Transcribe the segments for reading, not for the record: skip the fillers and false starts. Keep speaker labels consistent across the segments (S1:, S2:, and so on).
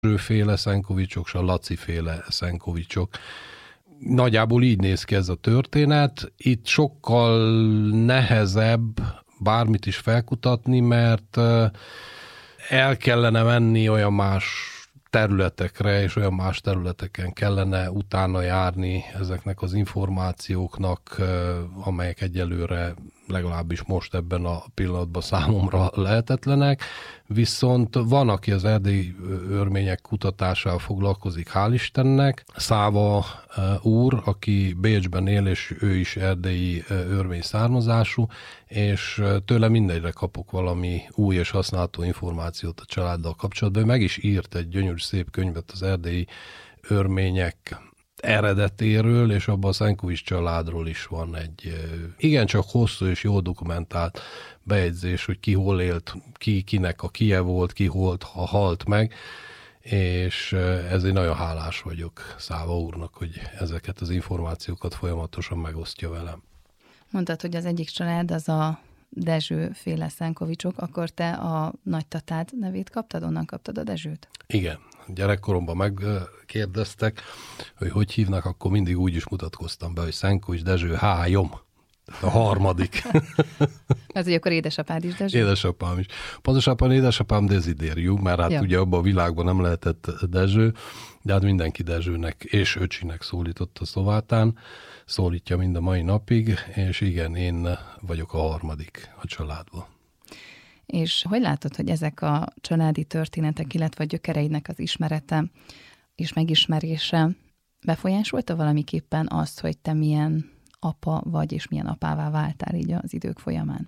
S1: Dezső-féle Szenkovicsok, és a Laci-féle Szenkovicsok. Nagyjából így néz ki ez a történet. Itt sokkal nehezebb bármit is felkutatni, mert el kellene menni olyan más területekre, és olyan más területeken kellene utána járni ezeknek az információknak, amelyek egyelőre legalábbis most ebben a pillanatban számomra lehetetlenek. Viszont van, aki az erdélyi örmények kutatásával foglalkozik, hál' Istennek. Száva úr, aki Bécsben él, és ő is erdélyi örmény származású, és tőle mindegyre kapok valami új és használható információt a családdal kapcsolatban. Ő meg is írt egy gyönyörű szép könyvet az erdélyi örmények eredetéről, és abban a Szenkovics családról is van egy igencsak hosszú és jó dokumentált bejegyzés, hogy ki hol élt, kinek a kie volt, ki ha halt meg, és ezért nagyon hálás vagyok Száva úrnak, hogy ezeket az információkat folyamatosan megosztja velem.
S2: Mondtad, hogy az egyik család az a Dezső-féle Szenkovicsok, akkor te a nagytatád nevét kaptad? Onnan kaptad a Dezsőt? Igen.
S1: Gyerekkoromban megkérdeztek, hogy hívnak, akkor mindig úgy is mutatkoztam be, hogy Szenkovics Dezső Hájom. A harmadik.
S2: Ez, hogy akkor édesapád is Dezső?
S1: Édesapám is. Pontosabban édesapám Desidériu, mert hát ugye abban a világban nem lehetett Dezső, de hát mindenki Dezsőnek és öcsinek szólította Szovátán, szólítja mind a mai napig, és igen, én vagyok a harmadik a családban.
S2: És hogy látod, hogy ezek a családi történetek, illetve a gyökereidnek az ismerete és megismerése befolyásolta valamiképpen azt, hogy te milyen apa vagy, és milyen apává váltál így az idők folyamán?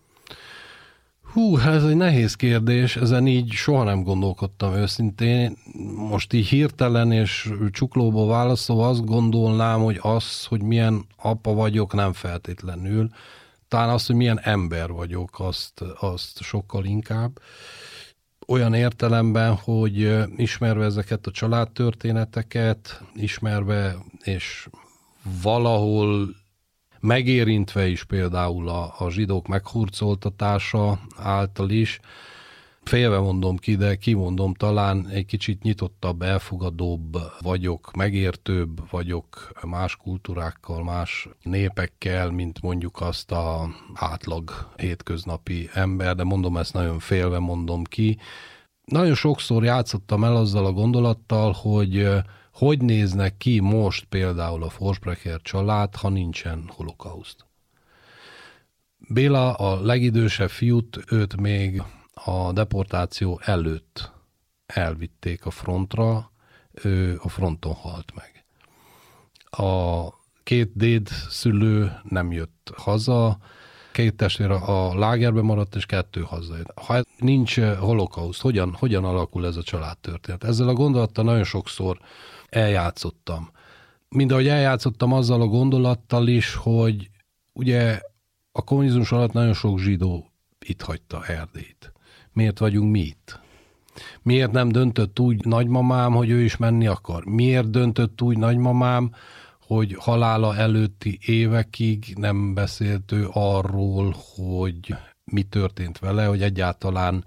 S1: Ez egy nehéz kérdés, ezen így soha nem gondolkodtam őszintén. Most így hirtelen és csuklóba válaszolva azt gondolnám, hogy hogy milyen apa vagyok, nem feltétlenül. Talán azt, hogy milyen ember vagyok, azt sokkal inkább. Olyan értelemben, hogy ismerve ezeket a családtörténeteket, ismerve és valahol megérintve is például a zsidók meghurcoltatása által is, félve mondom ki, de kimondom, talán egy kicsit nyitottabb, elfogadóbb vagyok, megértőbb vagyok más kultúrákkal, más népekkel, mint mondjuk azt az átlag hétköznapi ember, de mondom, ezt nagyon félve mondom ki. Nagyon sokszor játszottam el azzal a gondolattal, hogy néznek ki most például a Forsbrecher család, ha nincsen holokauszt. Béla, a legidősebb fiút, őt még a deportáció előtt elvitték a frontra, ő a fronton halt meg. A két dédszülő nem jött haza, két testvér a lágerben maradt, és 2 hazajött. Ha nincs holokauszt, hogyan alakul ez a családtörténet? Ezzel a gondolattal nagyon sokszor eljátszottam. Mindahogy eljátszottam azzal a gondolattal is, hogy ugye a kommunizmus alatt nagyon sok zsidó itt hagyta Erdélyt. Miért vagyunk mi itt? Miért nem döntött úgy nagymamám, hogy ő is menni akar? Miért döntött úgy nagymamám, hogy halála előtti évekig nem beszélt ő arról, hogy mi történt vele, hogy egyáltalán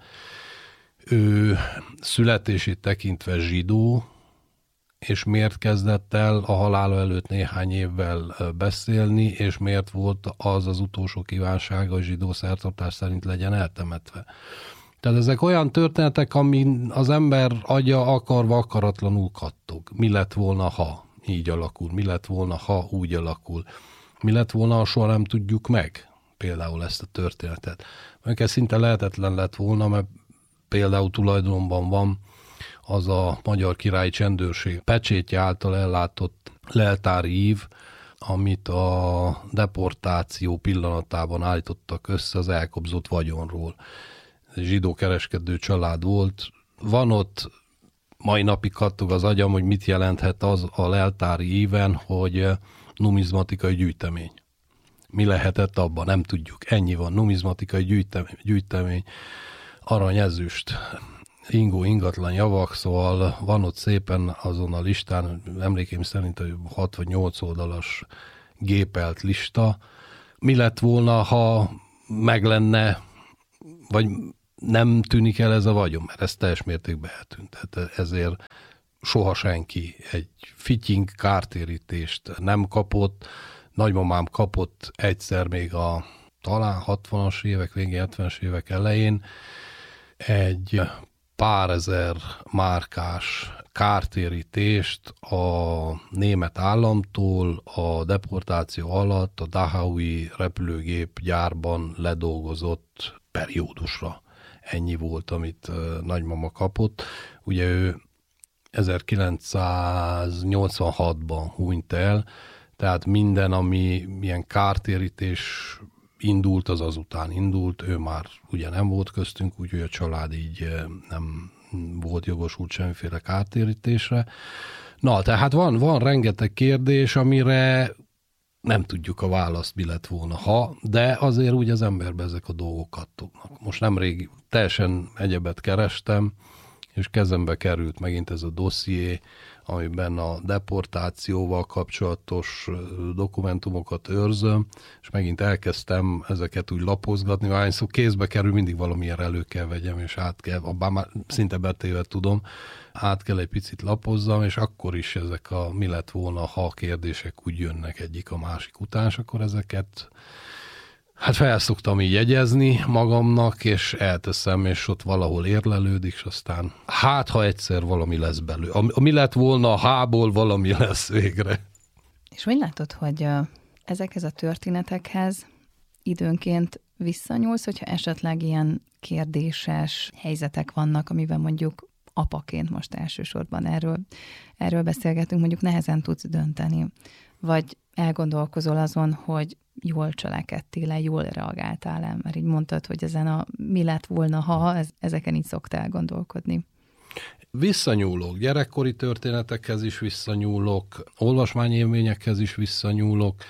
S1: ő születését tekintve zsidó, és miért kezdett el a halála előtt néhány évvel beszélni, és miért volt az utolsó kívánsága, hogy zsidó szertartás szerint legyen eltemetve. Tehát ezek olyan történetek, amin az ember agya akarva akaratlanul kattog. Mi lett volna, ha így alakul? Mi lett volna, ha úgy alakul? Mi lett volna, ha soha nem tudjuk meg például ezt a történetet? Mert ez szinte lehetetlen lett volna, mert például tulajdonomban van az a Magyar Királyi Csendőrség pecsétje által ellátott leltári ív, amit a deportáció pillanatában állítottak össze az elkobzott vagyonról. Egy zsidó kereskedő család volt. Van ott, mai napig kattog az agyam, hogy mit jelenthet az a leltári íven, hogy numizmatikai gyűjtemény. Mi lehetett abban? Nem tudjuk. Ennyi van. Numizmatikai gyűjtemény. Arany, ezüst, ingó, ingatlan javak, szóval van ott szépen azon a listán, emlékeim szerint 6 vagy 8 oldalas gépelt lista. Mi lett volna, ha meg lenne, vagy nem tűnik el ez a vagyon, mert ez teljes mértékben eltűnt. Tehát ezért soha senki egy fityink kártérítést nem kapott. Nagymamám kapott egyszer még a talán 60-as évek, végén 70-es évek elején egy pár ezer márkás kártérítést a német államtól a deportáció alatt a Dahaui repülőgép gyárban ledolgozott periódusra. Ennyi volt, amit nagymama kapott. Ugye ő 1986-ban hunyt el, tehát minden, ami ilyen kártérítés indult, az azután indult. Ő már ugye nem volt köztünk, úgyhogy a család így nem volt jogosult semmiféle kártérítésre. Na, tehát van rengeteg kérdés, amire nem tudjuk a választ, mi lett volna, ha, de azért úgy az emberbe ezek a dolgok kattognak. Most nemrég teljesen egyebet kerestem, és kezembe került megint ez a dosszié, amiben a deportációval kapcsolatos dokumentumokat őrzöm, és megint elkezdtem ezeket úgy lapozgatni, hányszor kézbe kerül, mindig valamilyen elő kell vegyem, és át kell, bár már szinte betéve tudom, át kell egy picit lapozzam, és akkor is ezek a mi lett volna, ha kérdések úgy jönnek egyik a másik után, és akkor ezeket hát felszoktam így jegyezni magamnak, és elteszem, és ott valahol érlelődik, és aztán hát, ha egyszer valami lesz belőle. Ami lett volna a hából, valami lesz végre.
S2: És hogy látod, hogy ezekhez a történetekhez időnként visszanyúlsz, hogyha esetleg ilyen kérdéses helyzetek vannak, amiben mondjuk apaként most elsősorban erről beszélgetünk, mondjuk nehezen tudsz dönteni, vagy elgondolkozol azon, hogy jól cselekedtél-e, jól reagáltál-e, mert így mondtad, hogy ezen a mi lett volna, ha ezeken így szoktál gondolkodni.
S1: Visszanyúlok, gyerekkori történetekhez is visszanyúlok, olvasmányélményekhez is visszanyúlok.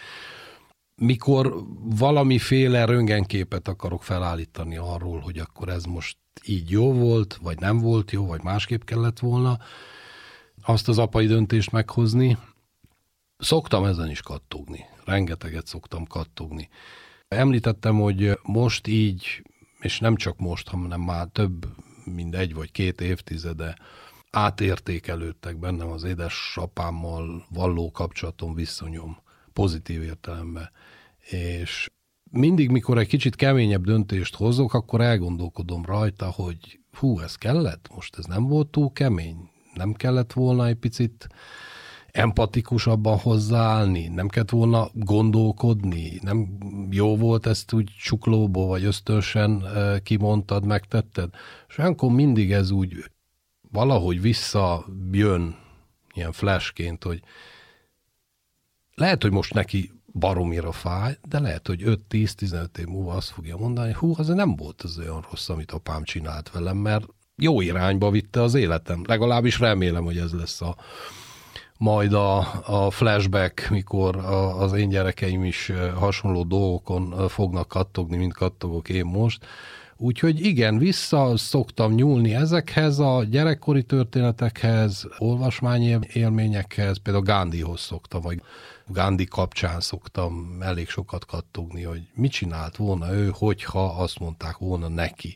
S1: Mikor valamiféle röntgenképet akarok felállítani arról, hogy akkor ez most így jó volt, vagy nem volt jó, vagy másképp kellett volna azt az apai döntést meghozni, szoktam ezen is kattogni. Rengeteget szoktam kattogni. Említettem, hogy most így, és nem csak most, hanem már több, mint 1 vagy 2 évtizede átértékelődtek bennem az édesapámmal való kapcsolatom, viszonyom, pozitív értelemben. És mindig, mikor egy kicsit keményebb döntést hozok, akkor elgondolkodom rajta, hogy ez kellett? Most ez nem volt túl kemény? Nem kellett volna egy picit empatikusabban hozzáállni, nem kellett volna gondolkodni, nem jó volt ezt úgy csuklóból, vagy ösztönösen kimondtad, megtetted. És olyankor mindig ez úgy valahogy visszajön ilyen flashként, hogy lehet, hogy most neki baromira fáj, de lehet, hogy 5-10-15 év múlva azt fogja mondani, azért nem volt az olyan rossz, amit apám csinált velem, mert jó irányba vitte az életem. Legalábbis remélem, hogy ez lesz majd a flashback, mikor az én gyerekeim is hasonló dolgokon fognak kattogni, mint kattogok én most. Úgyhogy igen, vissza szoktam nyúlni ezekhez a gyerekkori történetekhez, olvasmányélményekhez, például Gandhihoz szoktam, vagy Gandhi kapcsán szoktam elég sokat kattogni, hogy mit csinált volna ő, hogyha azt mondták volna neki.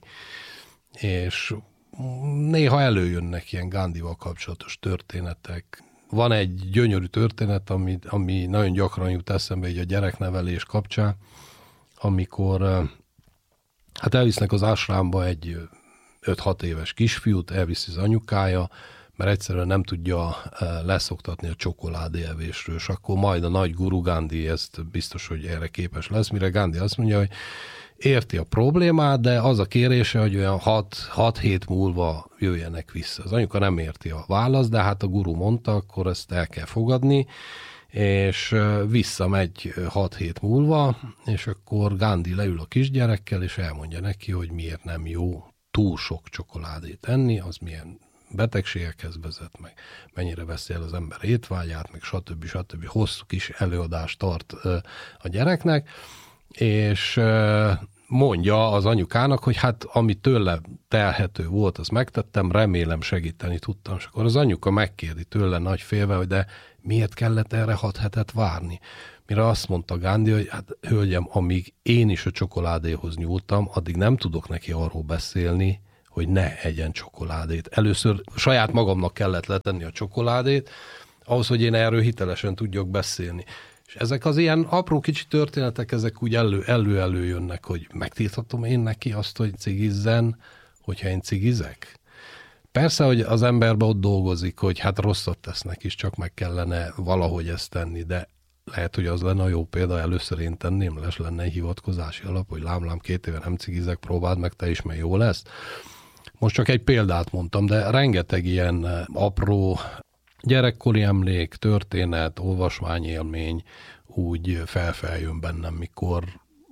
S1: És néha előjönnek ilyen Gandhival kapcsolatos történetek. Van egy gyönyörű történet, ami nagyon gyakran jut eszembe így a gyereknevelés kapcsán, amikor hát elvisznek az ásrámba egy 5-6 éves kisfiút, elviszi az anyukája, mert egyszerűen nem tudja leszoktatni a csokoládé evésről, és akkor majd a nagy guru Gandhi ezt biztos, hogy erre képes lesz, mire Gandhi azt mondja, hogy érti a problémát, de az a kérése, hogy olyan 6 hét múlva jöjjenek vissza. Az anyuka nem érti a választ, de hát a guru mondta, akkor ezt el kell fogadni, és visszamegy 6 hét múlva, és akkor Gandhi leül a kisgyerekkel, és elmondja neki, hogy miért nem jó túl sok csokoládét enni, az milyen betegségekhez vezet meg, mennyire veszi el az ember étvágyát, meg stb. Hosszú kis előadást tart a gyereknek, és mondja az anyukának, hogy hát ami tőle telhető volt, azt megtettem, remélem segíteni tudtam. És akkor az anyuka megkérdi tőle nagy félve, hogy de miért kellett erre 6 hetet várni? mire azt mondta Gándhi, hogy hát hölgyem, amíg én is a csokoládéhoz nyúltam, addig nem tudok neki arról beszélni, hogy ne egyen csokoládét. Először saját magamnak kellett letenni a csokoládét, ahhoz, hogy én erről hitelesen tudjak beszélni. És ezek az ilyen apró kicsi történetek, ezek úgy elő-jönnek, hogy megtilthatom én neki azt, hogy cigizzen, hogyha én cigizek? Persze, hogy az emberben ott dolgozik, hogy hát rosszat tesznek is, csak meg kellene valahogy ezt tenni, de lehet, hogy az lenne a jó példa, először én tenném, lenne egy hivatkozási alap, hogy lám 2 éve nem cigizek, próbáld meg te is, mert jó lesz. Most csak egy példát mondtam, de rengeteg ilyen apró gyerekkori emlék, történet, olvasmányélmény úgy feljön bennem, mikor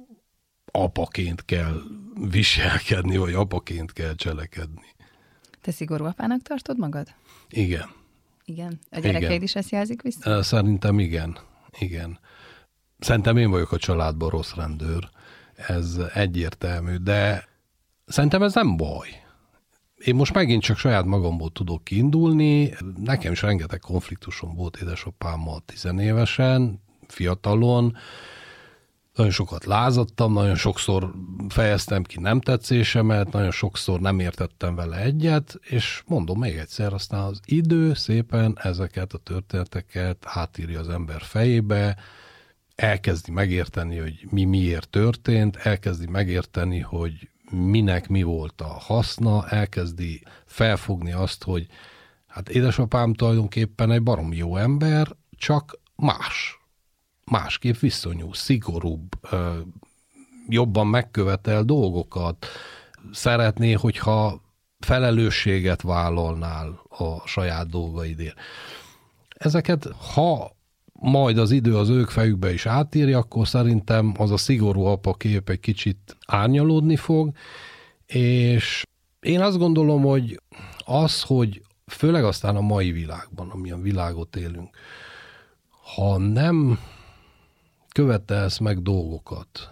S1: apaként kell viselkedni, vagy apaként kell cselekedni.
S2: Te szigorú apának tartod magad?
S1: Igen.
S2: Igen? A gyerekeid is ezt jelzik vissza?
S1: Szerintem igen. Szerintem én vagyok a családban rossz rendőr. Ez egyértelmű, de szerintem ez nem baj. Én most megint csak saját magamból tudok kiindulni. Nekem is rengeteg konfliktusom volt édesapámmal 10 évesen, fiatalon. Nagyon sokat lázadtam, nagyon sokszor fejeztem ki nem tetszésemet, nagyon sokszor nem értettem vele egyet, és mondom még egyszer, aztán az idő szépen ezeket a történeteket átírja az ember fejébe, elkezdi megérteni, hogy mi miért történt, elkezdi megérteni, hogy minek mi volt a haszna, elkezdi felfogni azt, hogy hát édesapám tulajdonképpen egy baromi jó ember, csak másképp viszonyul, szigorúbb, jobban megkövetel dolgokat, szeretné, hogyha felelősséget vállalnál a saját dolgaidért. Ezeket, ha majd az idő az ők fejükbe is átírja, akkor szerintem az a szigorú apa kép egy kicsit árnyalódni fog, és én azt gondolom, hogy hogy főleg aztán a mai világban, amilyen világot élünk, ha nem követelsz meg dolgokat,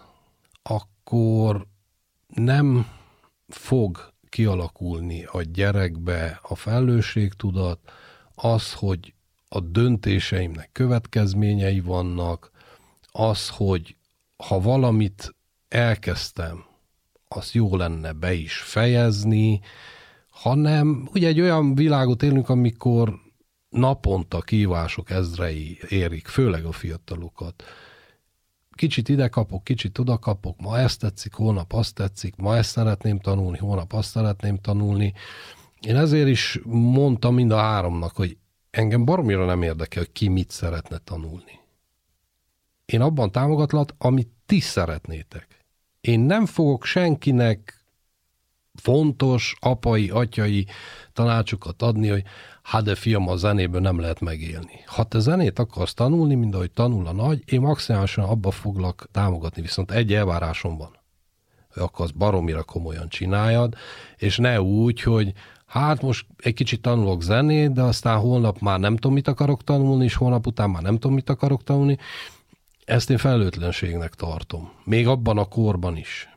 S1: akkor nem fog kialakulni a gyerekbe a felelősségtudat, az, hogy a döntéseimnek következményei vannak, az, hogy ha valamit elkezdtem, az jó lenne be is fejezni, hanem ugye egy olyan világot élünk, amikor naponta kihívások ezrei érik, főleg a fiatalokat. Kicsit ide kapok, kicsit oda kapok, ma ezt tetszik, holnap azt tetszik, ma ezt szeretném tanulni, holnap azt szeretném tanulni. Én ezért is mondtam mind a 3-nak, hogy engem baromira nem érdekel, hogy ki mit szeretne tanulni. Én abban támogatlak, amit ti szeretnétek. Én nem fogok senkinek fontos apai, atyai tanácsokat adni, hogy hát de fiam, a zenéből nem lehet megélni. Ha te zenét akarsz tanulni, mint ahogy tanul a nagy, én maximálisan abba foglak támogatni, viszont egy elvárásom van, hogy akarsz baromira komolyan csináljad, és ne úgy, hogy hát most egy kicsit tanulok zenét, de aztán holnap már nem tudom, mit akarok tanulni, és holnap után már nem tudom, mit akarok tanulni. Ezt én felelőtlenségnek tartom. Még abban a korban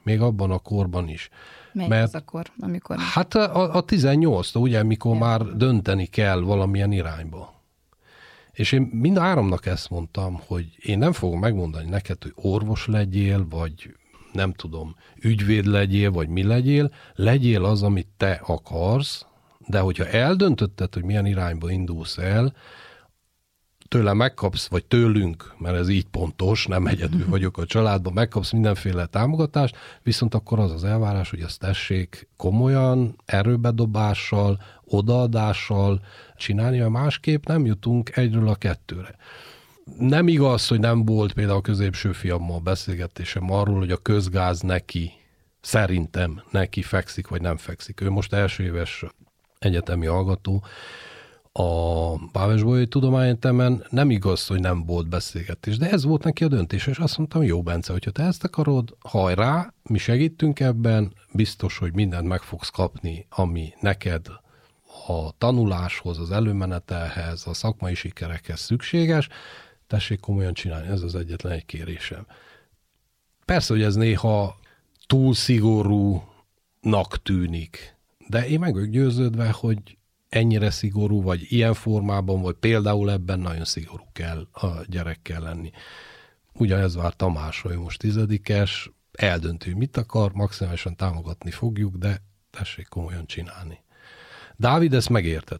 S1: is.
S2: Melyik az akkor, amikor...
S1: Hát a 18, ugye, mikor már dönteni kell valamilyen irányba. És én mind a 3-nak ezt mondtam, hogy én nem fogom megmondani neked, hogy orvos legyél, vagy nem tudom, ügyvéd legyél, vagy mi legyél az, amit te akarsz, de hogyha eldöntötted, hogy milyen irányba indulsz el, tőle megkapsz, vagy tőlünk, mert ez így pontos, nem egyedül vagyok a családban, megkapsz mindenféle támogatást, viszont akkor az az elvárás, hogy azt tessék komolyan, erőbedobással, odaadással csinálni, mert másképp nem jutunk 1-ről a 2-re. Nem igaz, hogy nem volt például a középső fiammal beszélgetésem arról, hogy a közgáz szerintem neki fekszik, vagy nem fekszik. Ő most első éves egyetemi hallgató, a Pávesbolyai Tudományegyetemen nem igaz, hogy nem volt beszélgetés, de ez volt neki a döntés, és azt mondtam, jó Bence, hogyha te ezt akarod, hajrá, mi segítünk ebben, biztos, hogy mindent meg fogsz kapni, ami neked a tanuláshoz, az előmenetelhez, a szakmai sikerekhez szükséges, tessék komolyan csinálni, ez az egyetlen egy kérésem. Persze, hogy ez néha túl szigorúnak tűnik, de én meg vagyok győződve, hogy ennyire szigorú, vagy ilyen formában, vagy például ebben nagyon szigorú kell a gyerekkel lenni. Ugyanez vár Tamásra, ő most 10-es, eldöntő, mit akar, maximálisan támogatni fogjuk, de tessék komolyan csinálni. Dávid ezt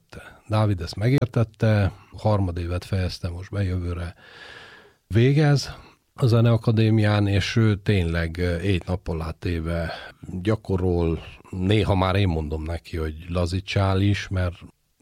S1: megértette, harmadévet fejezte most be, jövőre végez a Zeneakadémián, és ő tényleg 7 nappal átéve gyakorol, néha már én mondom neki, hogy lazítsál is, mert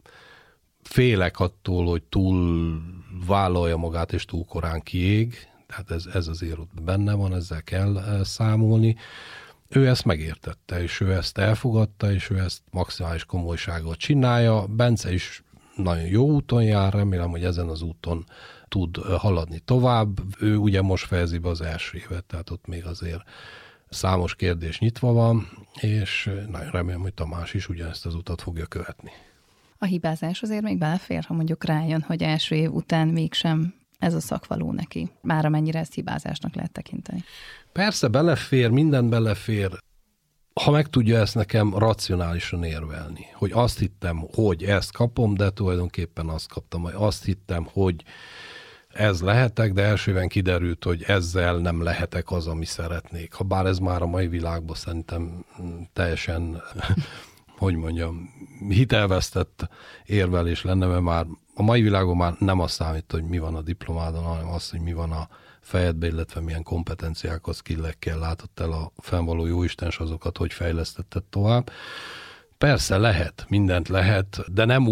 S1: félek attól, hogy túl vállalja magát, és túl korán kiég, tehát ez azért ott benne van, ezzel kell számolni. Ő ezt megértette, és ő ezt elfogadta, és ő ezt maximális komolysággal csinálja. Bence is nagyon jó úton jár, remélem, hogy ezen az úton tud haladni tovább. Ő ugye most fejezi be az első évet, tehát ott még azért számos kérdés nyitva van, és nagyon remélem, hogy Tamás is ugyanezt az utat fogja követni.
S2: A hibázás azért még belefér, ha mondjuk rájön, hogy első év után mégsem ez a szakvaló neki. Már amennyire ezt hibázásnak lehet tekinteni.
S1: Persze belefér, minden belefér, ha meg tudja ezt nekem racionálisan érvelni, hogy azt hittem, hogy ezt kapom, de tulajdonképpen azt kaptam, vagy azt hittem, hogy ez lehetek, de elsőben kiderült, hogy ezzel nem lehetek az, ami szeretnék. Habár ez már a mai világban szerintem teljesen, hogy mondjam, hitelvesztett érvelés lenne, mert már a mai világon már nem azt számít, hogy mi van a diplomádon, hanem az, hogy mi van a fejedbe, illetve milyen kompetenciákat, skillekkel látott el a fennvaló jóisten, és azokat, hogy fejlesztetted tovább. Persze lehet, mindent lehet, de nem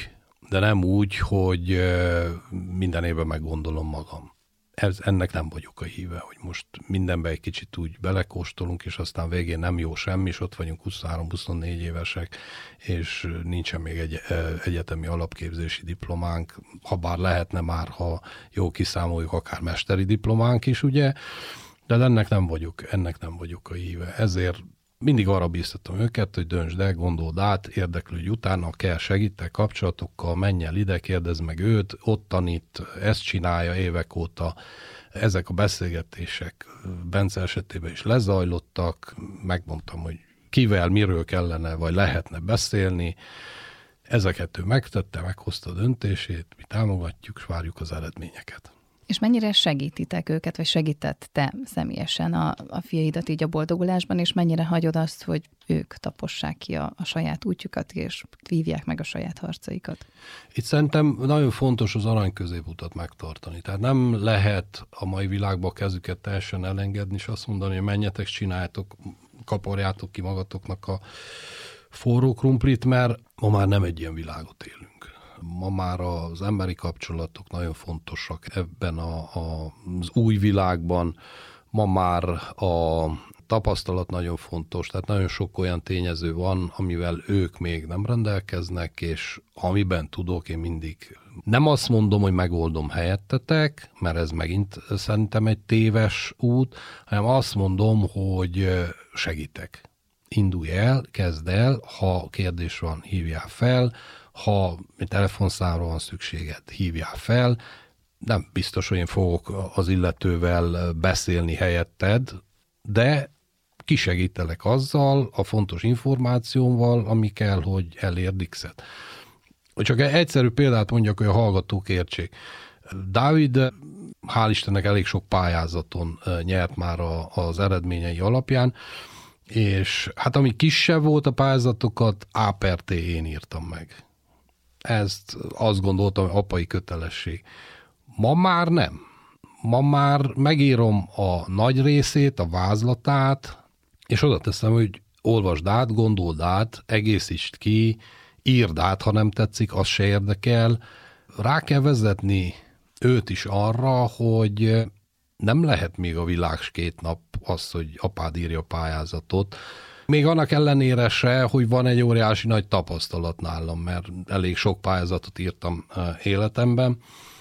S1: úgy, hogy minden évben meggondolom magam. Ennek nem vagyok a híve, hogy most mindenbe egy kicsit úgy belekóstolunk, és aztán végén nem jó semmi, és ott vagyunk 23-24 évesek, és nincsen még egy egyetemi alapképzési diplománk, ha bár lehetne már, ha jól kiszámoljuk, akár mesteri diplománk is, ugye, de ennek nem vagyok a híve. Ezért mindig arra bíztatom őket, hogy döntsd el, gondold át, érdeklődj utána, kell segítek kapcsolatokkal, menj el ide, kérdezd meg őt, ott tanít, ezt csinálja évek óta. Ezek a beszélgetések Bence esetében is lezajlottak, megmondtam, hogy kivel, miről kellene, vagy lehetne beszélni. Ezeket ő megtette, meghozta a döntését, mi támogatjuk, és várjuk az eredményeket.
S2: És mennyire segítitek őket, vagy segített te személyesen a fiaidat így a boldogulásban, és mennyire hagyod azt, hogy ők tapossák ki a saját útjukat, és vívják meg a saját harcaikat?
S1: Itt szerintem nagyon fontos az arany középutat megtartani. Tehát nem lehet a mai világban a kezüket teljesen elengedni, és azt mondani, hogy menjetek, csináljátok, kaparjátok ki magatoknak a forró krumplit, mert ma már nem egy ilyen világot élünk. Ma már az emberi kapcsolatok nagyon fontosak ebben az új világban. Ma már a tapasztalat nagyon fontos, tehát nagyon sok olyan tényező van, amivel ők még nem rendelkeznek, és amiben tudok, én mindig nem azt mondom, hogy megoldom helyettetek, mert ez megint szerintem egy téves út, hanem azt mondom, hogy segítek. Indulj el, kezd el, ha kérdés van, hívjál fel, ha telefonszámra van szükséged, hívjál fel. Nem biztos, hogy én fogok az illetővel beszélni helyetted, de kisegítelek azzal, a fontos információval, ami kell, hogy elérd X-et. Csak egy egyszerű példát mondjak, hogy a hallgatók értsék. Dávid, hál' Istennek elég sok pályázaton nyert már az eredményei alapján, és hát ami kisebb volt a pályázatokat, A per T én írtam meg. Ezt azt gondoltam, hogy apai kötelesség. Ma már nem. Ma már megírom a nagy részét, a vázlatát, és oda teszem, hogy olvasd át, gondold át, egészítsd ki, írd át, ha nem tetszik, az se érdekel. Rá kell vezetni őt is arra, hogy nem lehet még a világ 2 nap az, hogy apád írja a pályázatot. Még annak ellenére se, hogy van egy óriási nagy tapasztalat nálam, mert elég sok pályázatot írtam életemben,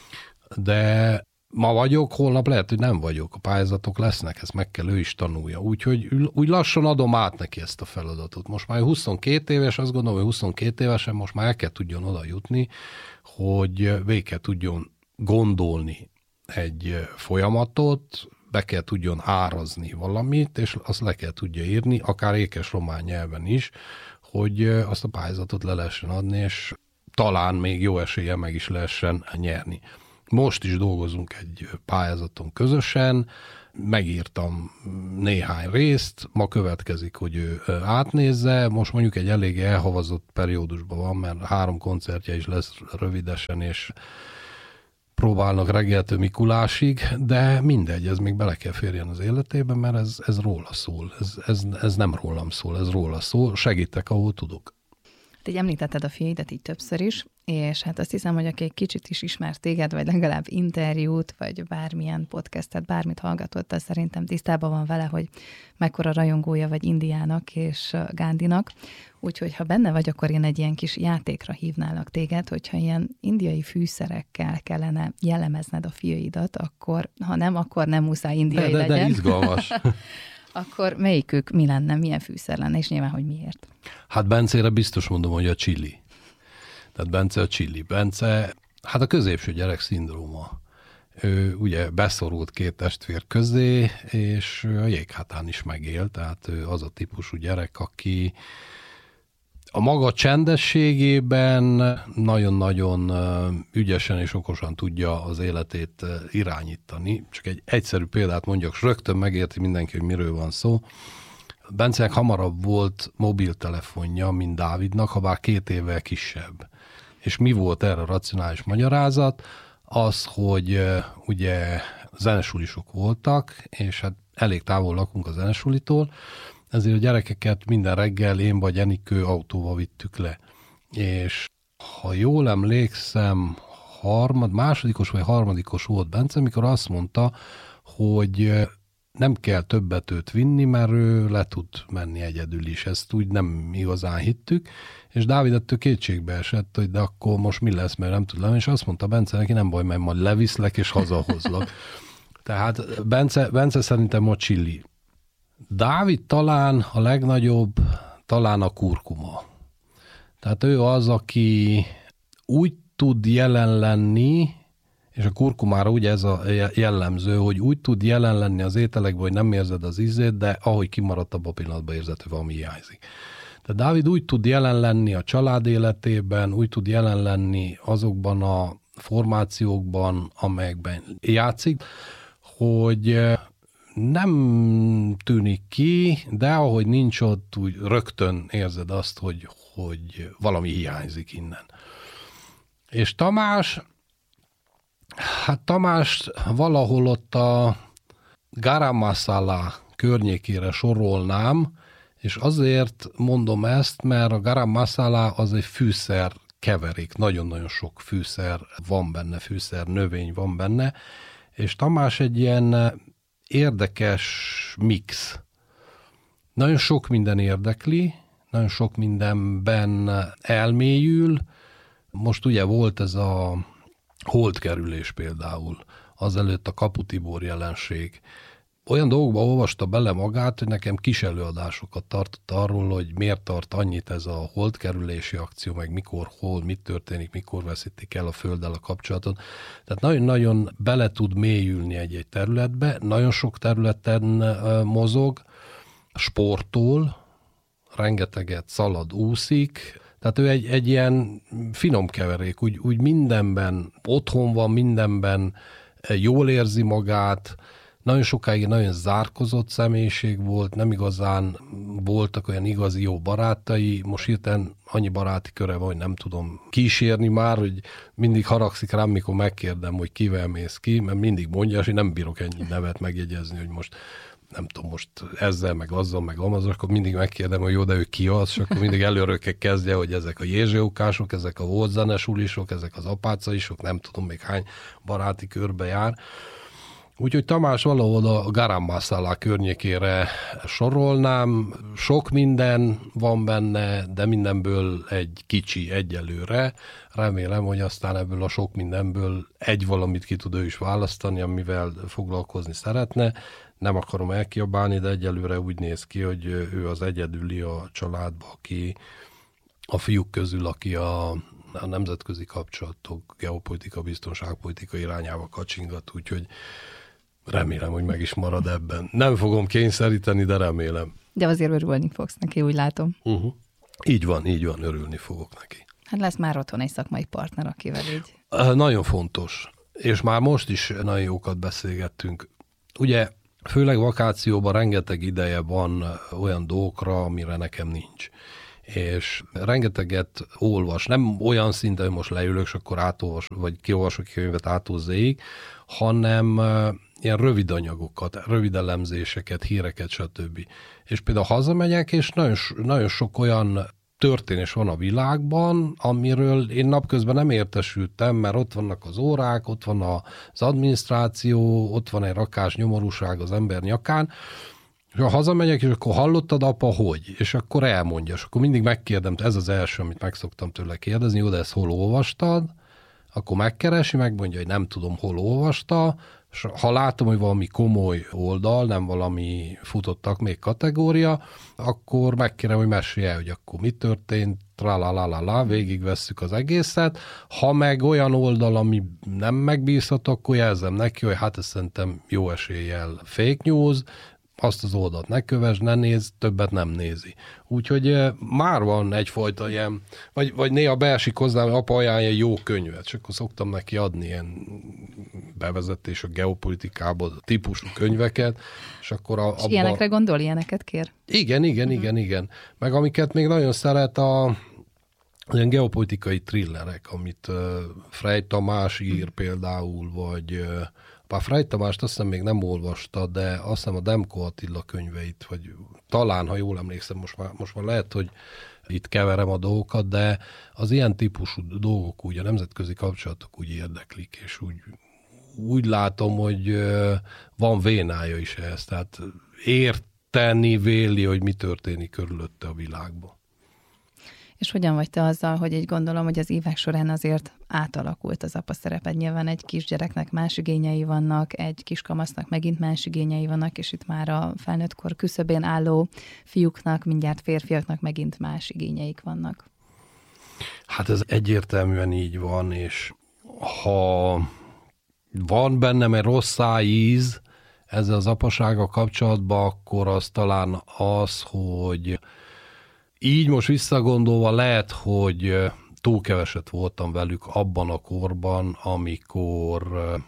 S1: de ma vagyok, holnap lehet, hogy nem vagyok. A pályázatok lesznek, ezt meg kell ő is tanulja. Úgyhogy úgy lassan adom át neki ezt a feladatot. Most már 22 éves, azt gondolom, hogy 22 évesen most már el kell tudjon oda jutni, hogy végig kell tudjon gondolni egy folyamatot, be kell tudjon árazni valamit, és azt le kell tudja írni, akár ékes román nyelven is, hogy azt a pályázatot le lehessen adni, és talán még jó esélye meg is lehessen nyerni. Most is dolgozunk egy pályázaton közösen, megírtam néhány részt, ma következik, hogy ő átnézze, most mondjuk egy elég elhavazott periódusban van, mert 3 koncertje is lesz rövidesen, és próbálnak reggeltől Mikulásig, de mindegy, ez még bele kell férjen az életébe, mert ez róla szól, ez nem rólam szól, ez róla szól, segítek, ahol tudok.
S2: Így említetted a fiaidat így többször is, és hát azt hiszem, hogy aki egy kicsit is ismer téged, vagy legalább interjút, vagy bármilyen podcastet, bármit hallgatott, az szerintem tisztában van vele, hogy mekkora rajongója vagy Indiának és Gandhinak. Úgyhogy ha benne vagy, akkor én egy ilyen kis játékra hívnálak téged, hogyha ilyen indiai fűszerekkel kellene jellemezned a fiaidat, akkor ha nem, akkor nem muszáj indiai legyen.
S1: De izgalmas.
S2: Akkor melyikük mi lenne, milyen fűszer lenne, és nyilván, hogy miért?
S1: Hát Bencére biztos mondom, hogy a chili. Tehát Bence a chili. Bence, hát a középső gyerek szindróma. Ő ugye beszorult 2 testvér közé, és a jéghátán is megél, tehát ő az a típusú gyerek, aki a maga csendességében nagyon-nagyon ügyesen és okosan tudja az életét irányítani. Csak egy egyszerű példát mondjak, és rögtön megérti mindenki, hogy miről van szó. Bencenek hamarabb volt mobiltelefonja, mint Dávidnak, ha bár 2 évvel kisebb. És mi volt erre a racionális magyarázat? Az, hogy ugye zenesulisok voltak, és hát elég távol lakunk a zenesulitól, ezért a gyerekeket minden reggel én vagy Enikő autóval vittük le. És ha jól emlékszem, másodikos vagy harmadikos volt Bence, mikor azt mondta, hogy nem kell többet őt vinni, mert ő le tud menni egyedül is. Ezt úgy nem igazán hittük, és Dávid ettől kétségbe esett, hogy de akkor most mi lesz, mert nem tud lenni, és azt mondta Bence neki, nem baj, mert majd leviszlek és hazahozlak. Tehát Bence szerintem a chili. Dávid talán a legnagyobb, talán a kurkuma. Tehát ő az, aki úgy tud jelen lenni, és a kurkumára ugye ez a jellemző, hogy úgy tud jelen lenni az ételekben, hogy nem érzed az ízét, de ahogy kimaradt abban a pillanatban érzed, hogy valami hiányzik. Tehát Dávid úgy tud jelen lenni a család életében, úgy tud jelen lenni azokban a formációkban, amelyekben játszik, hogy nem tűnik ki, de ahogy nincs ott, úgy rögtön érzed azt, hogy valami hiányzik innen. És Tamás valahol ott a garam masala környékére sorolnám, és azért mondom ezt, mert a garam masala az egy fűszer keverék, nagyon-nagyon sok fűszer van benne, fűszer növény van benne, és Tamás egy ilyen érdekes mix. Nagyon sok minden érdekli, nagyon sok mindenben elmélyül. Most ugye volt ez a holdkerülés például, azelőtt a Kapu Tibor jelenség. Olyan dolgokba olvasta bele magát, hogy nekem kis előadásokat tartott arról, hogy miért tart annyit ez a holdkerülési akció, meg mikor, hol, mit történik, mikor veszítik el a földdel a kapcsolatot. Tehát nagyon-nagyon bele tud mélyülni egy területbe, nagyon sok területen mozog, sportol, rengeteget szalad, úszik, tehát ő egy ilyen finom keverék, úgy mindenben otthon van, mindenben jól érzi magát, nagyon sokáig nagyon zárkozott személyiség volt, nem igazán voltak olyan igazi jó barátai, most hirtelen annyi baráti köre van, hogy nem tudom kísérni már, hogy mindig haragszik rám, mikor megkérdem, hogy kivel mész ki, mert mindig mondja, hogy nem bírok ennyi nevet megjegyezni, hogy most nem tudom, most ezzel, meg azzal, meg amazon, akkor mindig megkérdem, hogy jó, de ő ki az, és akkor mindig előről kezdje, hogy ezek a jézseukások, ezek a volt zenesulisok, ezek az apácaisok, nem tudom még hány baráti körbe jár. Úgyhogy Tamás valahol a garam masala környékére sorolnám, sok minden van benne, de mindenből egy kicsi egyelőre. Remélem, hogy aztán ebből a sok mindenből egy valamit ki tud ő is választani, amivel foglalkozni szeretne. Nem akarom elkiabálni, de egyelőre úgy néz ki, hogy ő az egyedüli a családban, aki a fiúk közül, aki a nemzetközi kapcsolatok, geopolitika, biztonságpolitika irányába kacsingat, úgyhogy remélem, hogy meg is marad ebben. Nem fogom kényszeríteni, de remélem.
S2: De azért örülni fogsz neki, úgy látom.
S1: Így van, örülni fogok neki.
S2: Hát lesz már otthon egy szakmai partner, akivel így.
S1: Nagyon fontos. és már most is nagyon jókat beszélgettünk. Ugye főleg vakációban rengeteg ideje van olyan dolgokra, amire nekem nincs. És rengeteget olvas, nem olyan szinten, hogy most leülök, és akkor átolvas, vagy kiolvasok könyvet átolzéig, hanem ilyen rövid anyagokat, rövid elemzéseket, híreket, stb. És például hazamegyek, és nagyon sok olyan történés van a világban, amiről én napközben nem értesültem, mert ott vannak az órák, ott van az adminisztráció, ott van egy rakás nyomorúság az ember nyakán, és ha hazamegyek, és akkor hallottad, apa, hogy? És akkor elmondja, és akkor mindig megkérdem, ez az első, amit meg szoktam tőle kérdezni, jó, de ezt hol olvastad? Akkor megkeresi, megmondja, hogy nem tudom, hol olvasta, és ha látom, hogy valami komoly oldal, nem valami futottak még kategória, akkor megkérem, hogy mesélj el, hogy akkor mi történt, tralalala, végigvesszük az egészet. Ha meg olyan oldal, ami nem megbízható, akkor jelzem neki, hogy hát ezt szerintem jó eséllyel fake news, azt az oldalt ne kövess, ne nézd, többet nem nézi. Úgyhogy már van egyfajta ilyen, vagy néha beesik hozzám, hogy apa ajánlja egy jó könyvet, és akkor szoktam neki adni ilyen bevezetés a geopolitikából típusú könyveket, és akkor
S2: és ilyenekre gondol, ilyeneket kér?
S1: Igen. Meg amiket még nagyon szeret ilyen geopolitikai thrillerek, amit Frey Tamás ír például, vagy bár Frey Tamást azt hiszem még nem olvasta, de azt hiszem a Demko Attila könyveit, vagy talán, ha jól emlékszem, most már lehet, hogy itt keverem a dolgokat, de az ilyen típusú dolgok úgy, a nemzetközi kapcsolatok úgy érdeklik, és úgy látom, hogy van vénája is ehhez, tehát érteni véli, hogy mi történik körülötte a világban.
S2: És hogyan vagy te azzal, hogy így gondolom, hogy az évek során azért átalakult az apa szereped. Nyilván egy kisgyereknek más igényei vannak, egy kiskamasznak megint más igényei vannak, és itt már a felnőttkor küszöbén álló fiúknak, mindjárt férfiaknak megint más igényeik vannak.
S1: Hát ez egyértelműen így van, és ha van bennem egy rossz íz ezzel az apasággal kapcsolatban, akkor az talán az, hogy így most visszagondolva lehet, hogy túl keveset voltam velük abban a korban, amikor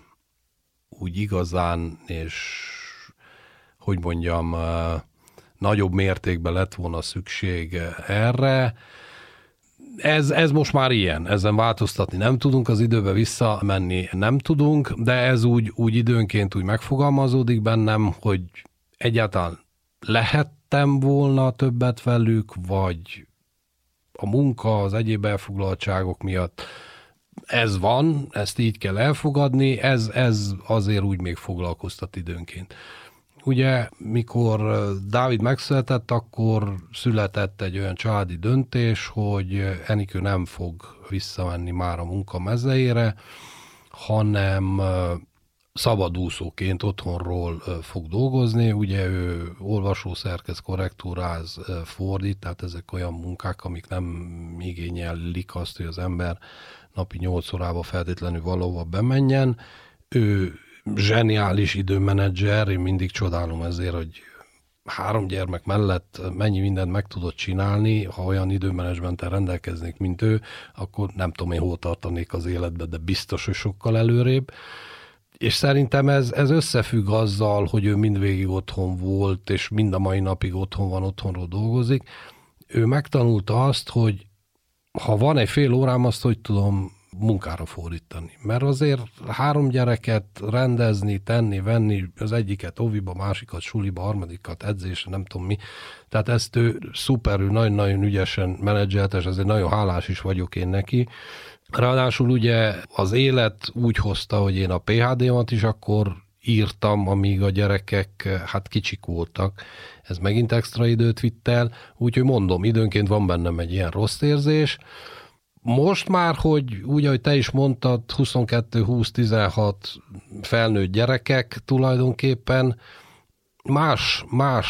S1: úgy igazán, és hogy mondjam, nagyobb mértékben lett volna szükség erre. Ez most már ilyen, ezen változtatni nem tudunk, az időbe visszamenni nem tudunk, de ez úgy időnként úgy megfogalmazódik bennem, hogy egyáltalán lehettem volna többet velük, vagy a munka, az egyéb elfoglaltságok miatt ez van, ezt így kell elfogadni, ez azért úgy még foglalkoztat időnként. Ugye, mikor Dávid megszületett, akkor született egy olyan családi döntés, hogy Enikő nem fog visszamenni már a munka mezejére, hanem szabadúszóként otthonról fog dolgozni. Ugye ő olvasó, szerkesz, korrektúráz, fordít, tehát ezek olyan munkák, amik nem igényelik azt, hogy az ember napi 8 órába feltétlenül valahova bemenjen. Ő zseniális időmenedzser, én mindig csodálom ezért, hogy 3 gyermek mellett mennyi mindent meg tudott csinálni, ha olyan időmenedzsmenttel rendelkeznék, mint ő, akkor nem tudom én hol tartanék az életbe, de biztos, hogy sokkal előrébb. És szerintem ez összefügg azzal, hogy ő mindvégig otthon volt, és mind a mai napig otthon van, otthonról dolgozik. Ő megtanulta azt, hogy ha van egy fél órám, azt hogy tudom munkára fordítani. Mert azért 3 gyereket rendezni, tenni, venni, az egyiket oviba, másikat suliba, harmadikat edzésre, nem tudom mi. Tehát ezt ő szuperül, nagyon-nagyon ügyesen menedzselt, és ezért nagyon hálás is vagyok én neki. Ráadásul ugye az élet úgy hozta, hogy én a PhD-mat is akkor írtam, amíg a gyerekek hát kicsik voltak. Ez megint extra időt vitt el, úgyhogy mondom, időnként van bennem egy ilyen rossz érzés. Most már, hogy úgy, ahogy te is mondtad, 22-20-16 felnőtt gyerekek tulajdonképpen más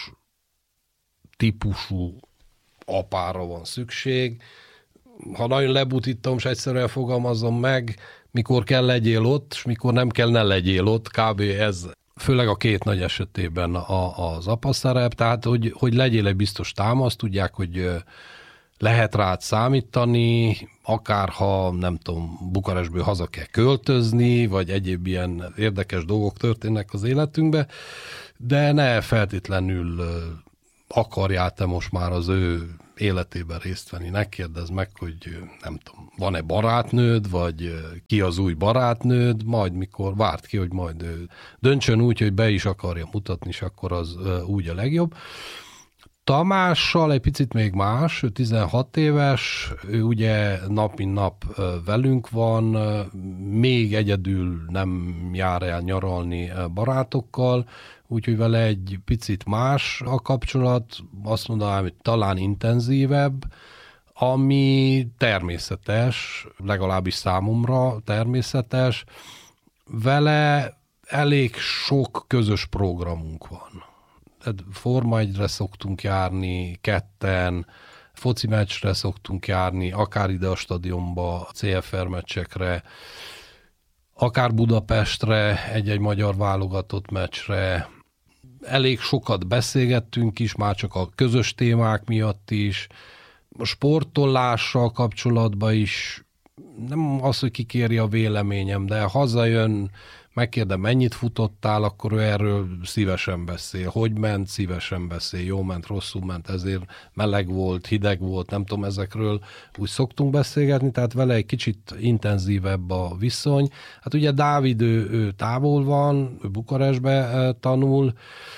S1: típusú apára van szükség. Ha nagyon lebutítom, és egyszerűen fogalmazom meg, mikor kell legyél ott, és mikor nem kell ne legyél ott, kb. Ez főleg a 2 nagy esetében az apa szerep, tehát hogy legyél egy biztos támasz, tudják, hogy lehet rád számítani, akár ha, nem tudom, Bukarestből haza kell költözni, vagy egyéb ilyen érdekes dolgok történnek az életünkbe, de ne feltétlenül akarjál te most már az ő életében részt venni. Ne kérdezz meg, hogy nem tudom, van-e barátnőd, vagy ki az új barátnőd, majd mikor várt ki, hogy majd ő döntsön úgy, hogy be is akarja mutatni, és akkor az úgy a legjobb. Tamással egy picit még más, ő 16 éves, ő ugye nap mint nap velünk van, még egyedül nem jár el nyaralni barátokkal, úgyhogy vele egy picit más a kapcsolat, azt mondanám, hogy talán intenzívebb, ami természetes, legalábbis számomra természetes. Vele elég sok közös programunk van. Forma 1-re szoktunk járni ketten, foci meccsre szoktunk járni, akár ide a stadionba, CFR meccsekre, akár Budapestre, egy-egy magyar válogatott meccsre. Elég sokat beszélgettünk is, már csak a közös témák miatt is. A sportolással kapcsolatban is nem az, hogy kikéri a véleményem, de hazajön, megkérdem, mennyit futottál, akkor ő erről szívesen beszél. Hogy ment, szívesen beszél. Jó ment, rosszul ment, ezért meleg volt, hideg volt, nem tudom, ezekről úgy szoktunk beszélgetni, tehát vele egy kicsit intenzívebb a viszony. Hát ugye Dávid, ő távol van, ő Bukarestbe tanul,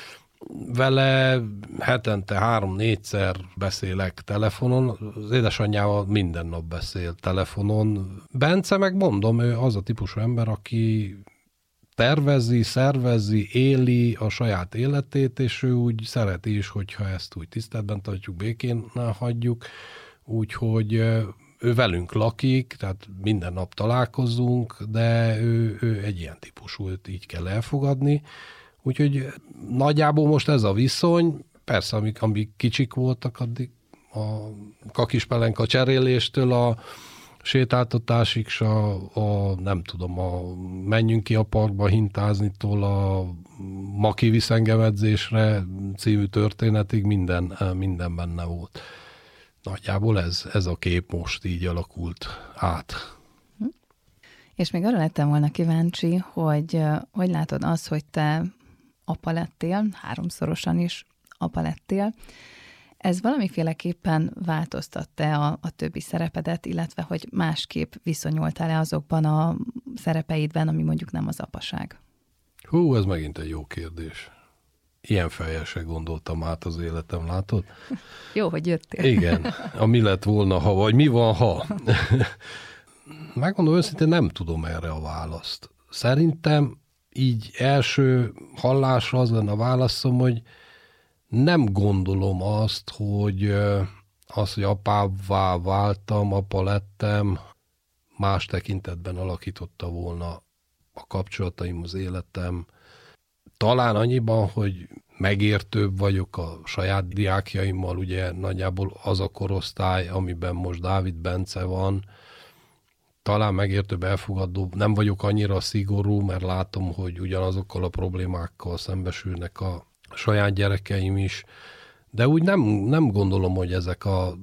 S1: vele hetente 3-4-szer beszélek telefonon, az édesanyjával minden nap beszél telefonon. Bence meg mondom, ő az a típusú ember, aki tervezi, szervezi, éli a saját életét, és ő úgy szereti is, hogyha ezt úgy tiszteletben tartjuk, békén hagyjuk. Úgyhogy ő velünk lakik, tehát minden nap találkozunk, de ő egy ilyen típusú, őt így kell elfogadni. Úgyhogy nagyjából most ez a viszony, persze, amíg kicsik voltak, addig a kakispelenka cseréléstől a sétáltatásig, nem tudom, menjünk ki a parkba hintáznyitól a maki viszengevedzésre című történetig minden benne volt. Nagyjából ez a kép most így alakult át.
S2: És még arra lettem volna kíváncsi, hogy látod azt, hogy te apa lettél, 3-szorosan is apa lettél, ez valamiféleképpen változtatta a többi szerepedet, illetve hogy másképp viszonyultál-e azokban a szerepeidben, ami mondjuk nem az apaság?
S1: Hú, ez megint egy jó kérdés. Ilyen fejjel se gondoltam át az életem, látod?
S2: Jó, hogy jöttél.
S1: Igen, a mi lett volna, ha, vagy mi van, ha. Megmondom őszintén, nem tudom erre a választ. Szerintem így első hallásra az lenne a válaszom, hogy nem gondolom azt, hogy apává váltam, apa lettem, más tekintetben alakította volna a kapcsolataim, az életem. Talán annyiban, hogy megértőbb vagyok a saját diákjaimmal, ugye nagyjából az a korosztály, amiben most Dávid Bence van, talán megértőbb, elfogadóbb. Nem vagyok annyira szigorú, mert látom, hogy ugyanazokkal a problémákkal szembesülnek a saját gyerekeim is, de úgy nem gondolom, hogy ezek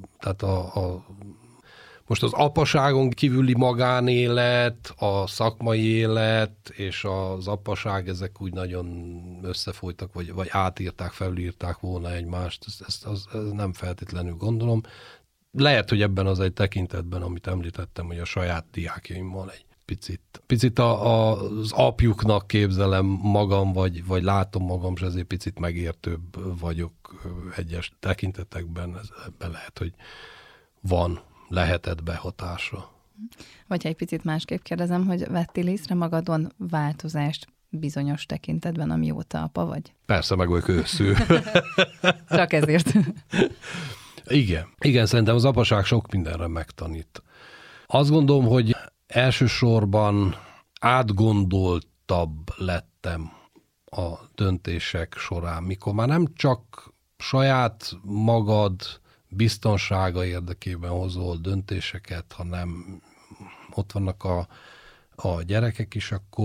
S1: most az apaságon kívüli magánélet, a szakmai élet és az apaság, ezek úgy nagyon összefolytak, vagy átírták, felülírták volna egymást, ezt nem feltétlenül gondolom. Lehet, hogy ebben az egy tekintetben, amit említettem, hogy a saját diákjaimmal egy picit az apjuknak képzelem magam, vagy látom magam, és ezért picit megértőbb vagyok egyes tekintetekben. Ebben lehet, hogy lehetett behatása.
S2: Vagy ha egy picit másképp kérdezem, hogy vettél észre magadon változást bizonyos tekintetben, amióta apa vagy?
S1: Persze, meg vagyok őszül.
S2: Csak ezért.
S1: Igen, szerintem az apaság sok mindenre megtanít. Azt gondolom, hogy elsősorban átgondoltabb lettem a döntések során, mikor már nem csak saját magad biztonsága érdekében hozol döntéseket, hanem ott vannak a gyerekek is, akkor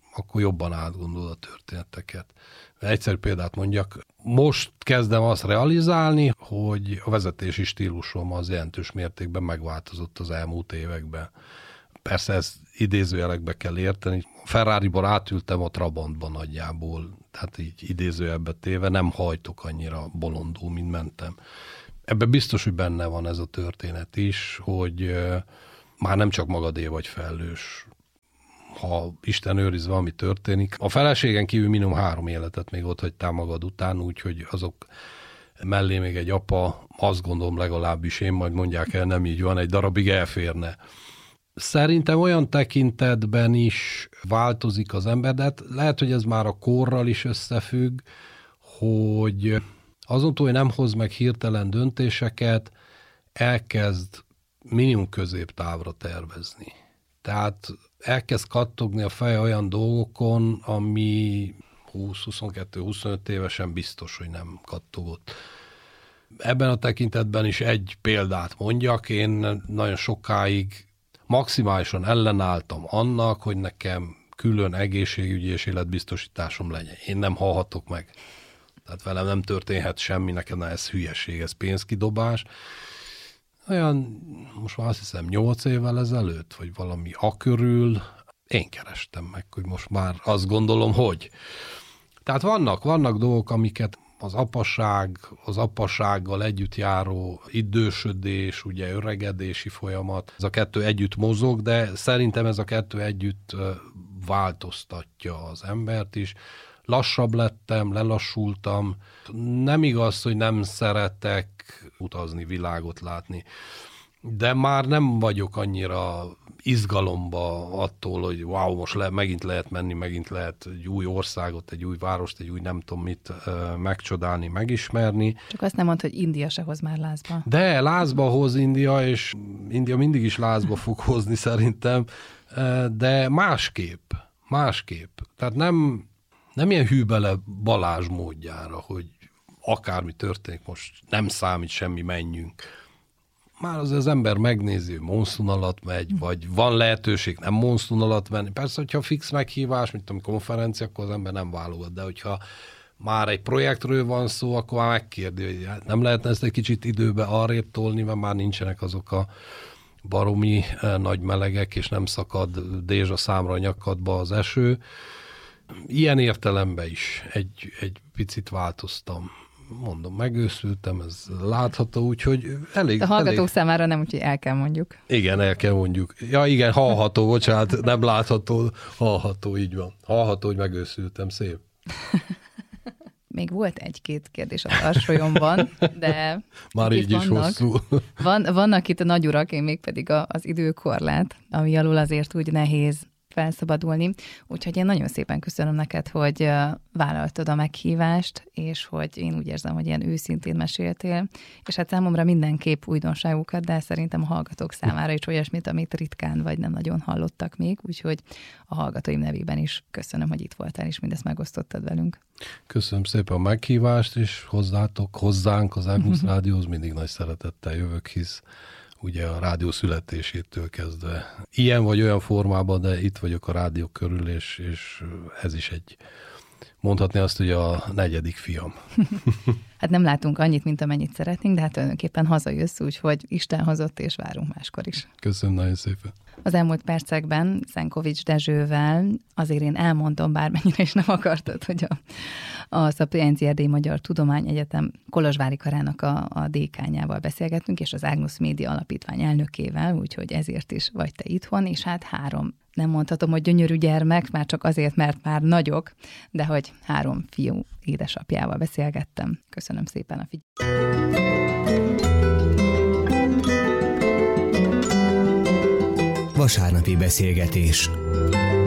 S1: akkor jobban átgondol a történeteket. Egyszerű példát mondjak, most kezdem azt realizálni, hogy a vezetési stílusom az jelentős mértékben megváltozott az elmúlt években. Persze ezt idézőjelekbe kell érteni. A Ferrariból átültem a Trabantba nagyjából, tehát így idézőjelbe téve nem hajtok annyira bolondul, mint mentem. Ebben biztos, hogy benne van ez a történet is, hogy már nem csak magadé vagy felelős, ha Isten őriz, valami történik. A feleségen kívül minimum 3 életet még ott hagytál magad után, úgyhogy azok mellé még egy apa, azt gondolom legalábbis én, majd mondják el, nem így van, egy darabig elférne. Szerintem olyan tekintetben is változik az ember, de hát lehet, hogy ez már a korral is összefügg, hogy azon hogy nem hoz meg hirtelen döntéseket, elkezd minimum középtávra tervezni. Tehát elkezd kattogni a feje olyan dolgokon, ami 20-22-25 évesen biztos, hogy nem kattogott. Ebben a tekintetben is egy példát mondjak, én nagyon sokáig maximálisan ellenálltam annak, hogy nekem külön egészségügyi és életbiztosításom legyen. Én nem halhatok meg. Tehát velem nem történhet semmi, nekem ez hülyeség, ez pénzkidobás. Olyan, most már azt hiszem 8 évvel ezelőtt, vagy valami akörül, én kerestem meg, hogy most már azt gondolom, hogy. Tehát vannak dolgok, amiket az apassággal együtt járó idősödés, ugye öregedési folyamat, ez a kettő együtt mozog, de szerintem ez a kettő együtt változtatja az embert is. Lassabb lettem, lelassultam. Nem igaz, hogy nem szeretek utazni, világot látni, de már nem vagyok annyira izgalomba attól, hogy wow, most megint lehet menni, megint lehet egy új országot, egy új várost, egy új nem tudom mit megcsodálni, megismerni.
S2: Csak azt nem mondd, hogy India se hoz már lázba.
S1: De lázba hoz India, és India mindig is lázba fog hozni szerintem, de másképp. Tehát nem ilyen hűbele Balázs módjára, hogy akármi történik, most nem számít semmi, menjünk. Már az ember megnézi, hogy monszun alatt megy, vagy van lehetőség nem monszun alatt menni. Persze, hogyha fix meghívás, mint a konferencia, akkor az ember nem válogat, de hogyha már egy projektről van szó, akkor már megkérdi, hogy nem lehetne ezt egy kicsit időbe arrébb tolni, mert már nincsenek azok a baromi nagy melegek, és nem szakad dézsa számra a nyakadba az eső. Ilyen értelemben is egy picit változtam. Mondom, megőszültem, ez látható, úgyhogy elég...
S2: A hallgatók számára nem, úgyhogy el kell mondjuk.
S1: Igen, el kell mondjuk. Ja igen, hallható, bocsánat, nem látható, hallható, így van. Hallható, hogy megőszültem, szép.
S2: Még volt 1-2 kérdés a tarsolyomban, de...
S1: Már így is hosszú.
S2: Vannak itt a nagyurak, én még pedig az időkorlát, ami alul azért úgy nehéz felszabadulni. Úgyhogy én nagyon szépen köszönöm neked, hogy vállaltad a meghívást, és hogy én úgy érzem, hogy ilyen őszintén meséltél. És hát számomra mindenképp újdonságokat, de szerintem a hallgatók számára is olyasmit, amit ritkán vagy nem nagyon hallottak még. Úgyhogy a hallgatóim nevében is köszönöm, hogy itt voltál, és mindezt megosztottad velünk.
S1: Köszönöm szépen a meghívást, és hozzánk az Ágnusz Rádióhoz mindig nagy szeretettel jövök, hisz ugye a rádió születésétől kezdve. Ilyen vagy olyan formában, de itt vagyok a rádió körül, és ez is mondhatni azt, hogy a 4. fiam.
S2: Hát nem látunk annyit, mint amennyit szeretnénk, de hát tulajdonképpen hazajössz, úgyhogy Isten hozott, és várunk máskor is.
S1: Köszönöm nagyon szépen.
S2: Az elmúlt percekben Szenkovics Dezsővel azért én elmondom, bármennyire is nem akartad, hogy a Szapientia Erdélyi Magyar Tudományegyetem Kolozsvári karának a dékányával beszélgettünk, és az Ágnusz Média Alapítvány elnökével, úgyhogy ezért is vagy te itthon, és hát 3, nem mondhatom, hogy gyönyörű gyermek, már csak azért, mert már nagyok, de hogy 3 fiú édesapjával beszélgettem. Köszönöm szépen a figyelmet.
S3: Vasárnapi beszélgetés.